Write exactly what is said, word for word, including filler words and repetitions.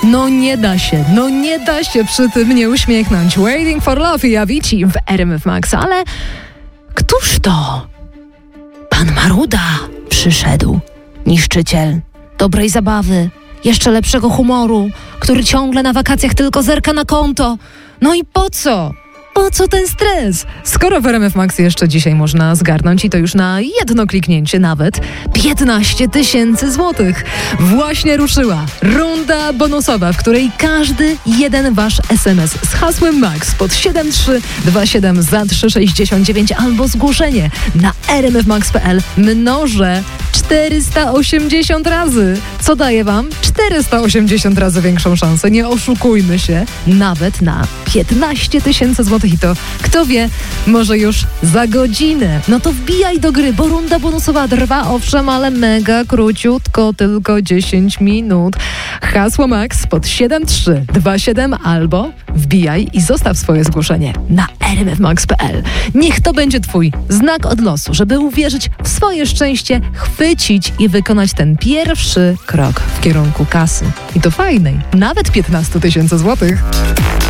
No nie da się, no nie da się przy tym nie uśmiechnąć. Waiting for Love i Avicii w R M F Max, ale któż to? Pan Maruda przyszedł. Niszczyciel dobrej zabawy, jeszcze lepszego humoru, który ciągle na wakacjach tylko zerka na konto. No i po co? Po co ten stres? Skoro w R M F Max jeszcze dzisiaj można zgarnąć i to już na jedno kliknięcie nawet piętnaście tysięcy złotych. Właśnie ruszyła runda bonusowa, w której każdy jeden wasz es em es z hasłem MAX pod siedem trzy dwa siedem za trzy sześćdziesiąt dziewięć albo zgłoszenie na r m f max kropka p l mnożę czterysta osiemdziesiąt razy, co daje wam czterysta osiemdziesiąt razy większą szansę. Nie oszukujmy się, nawet na piętnaście tysięcy złotych i to, kto wie, może już za godzinę. No to wbijaj do gry, bo runda bonusowa trwa owszem, ale mega króciutko, tylko dziesięć minut. Hasło MAX pod siedem trzy dwa siedem albo wbijaj i zostaw swoje zgłoszenie na r m f max kropka p l. Niech to będzie twój znak od losu, żeby uwierzyć w swoje szczęście, chwycić i wykonać ten pierwszy krok w kierunku kasy. I to fajnej, nawet piętnaście tysięcy złotych.